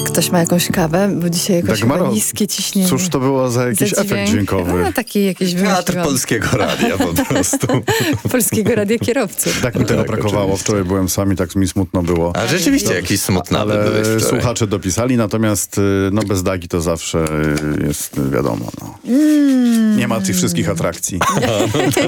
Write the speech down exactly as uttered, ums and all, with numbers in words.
ktoś ma jakąś kawę, bo dzisiaj jakoś chyba Dagmaro, niskie ciśnienie. cóż to było za jakiś Za efekt dźwiękowy? No, taki jakiś Teatr wymyśliłam. Polskiego Radia po prostu. Polskiego Radia Kierowców. Tak mi tego Tak, brakowało. oczywiście. Wczoraj byłem sam i tak mi smutno było. A rzeczywiście jakiś smutnawy Ale byłeś wczoraj. słuchacze dopisali, natomiast y, no bez Dagi to zawsze y, jest wiadomo. No. Nie ma tych wszystkich atrakcji.